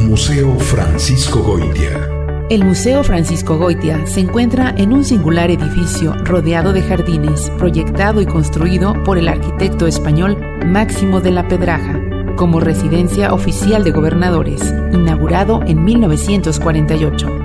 Museo Francisco Goitia. El Museo Francisco Goitia se encuentra en un singular edificio rodeado de jardines, proyectado y construido por el arquitecto español Máximo de la Pedraja, como residencia oficial de gobernadores, inaugurado en 1948.